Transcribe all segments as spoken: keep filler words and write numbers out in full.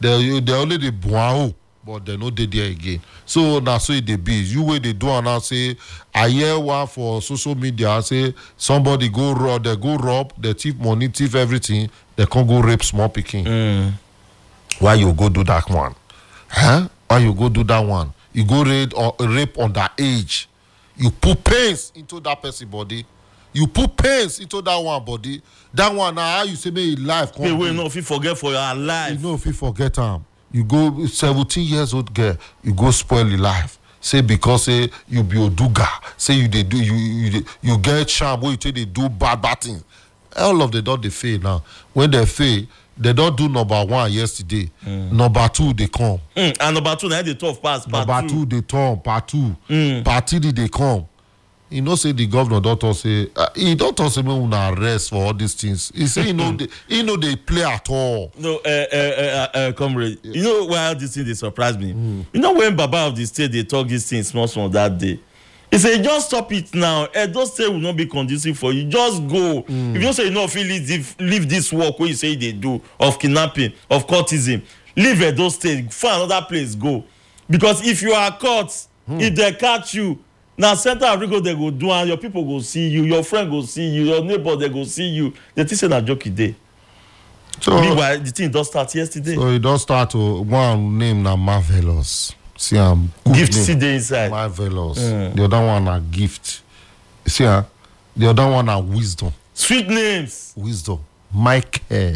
they they only the buao, but they no dey there again. So now so it dey be. You way they do and now say I hear one for social media say somebody go rob, they go rob, they thief money, thief everything, they can't go rape small pikin. Mm. Why you go do that one? Huh? Why you go do that one? You go rape or rape underage. You put pains into that person body. You put pains into that one body. That one now how you say me life. Hey, wait, no, if you forget for your life. You know if you forget am. You go seventeen years old girl, you go spoil your life. Say because say you be oduga. Say you they do you you, you, you get charm where you say they do bad bad things. All of them don't they fail now. When they fail, they don't do number one yesterday. Mm. Number two they come. Mm. And number two now they tough pass. Number two. two they turn. Part two. Mm. Part three they come. You know say the governor don't talk say uh, he don't talk say me una arrest for all these things. He say you know they he know they play at all. No, uh, uh, uh, uh, comrade. Yeah. You know why this thing they surprise me. Mm. You know when Baba of the state they talk these things small small that day. He say just stop it now. Edo State will not be conducive for you. Just go. Mm. If you say you know if you leave, leave this work where you say they do of kidnapping, of courtism, leave Edo State, find another place, go. Because if you are caught, mm. if they catch you, now Central Africa they go do and your people go see you, your friend go see you, your neighbor they go see you. They think say na joke day. So meanwhile, the thing don't start yesterday. So it don't start to one name na Marvelous. See, um, gift see the inside. Marvelous. Mm. The other one are gift. See, uh, the other one are wisdom. Sweet names. Wisdom. Michael.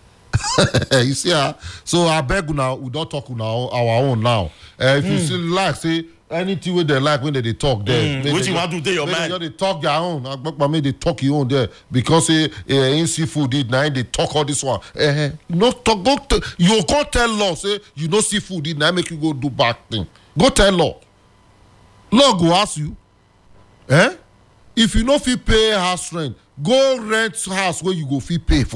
You see, uh, so I beg now, we don't talk now our own now. Uh, if mm. you see like, say anything with they like when they, they talk there. Mm. Which you want to do your mind? They, they talk their own. I beg me they talk your own there because say uh, in seafood did now they talk all this one. Uh, no talk. Go t- you go tell law say you know seafood did now make you go do bad thing. Go tell law. Law go ask you. Eh? If you no fit pay house rent, go rent house where you go fit pay for.